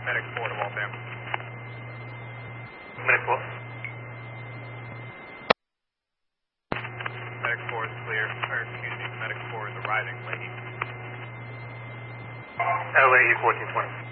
Medic 4 to Waltham. Medic 4. Medic 4 is clear, or excuse me, Medic 4 is arriving, Leahy. LAE 1420.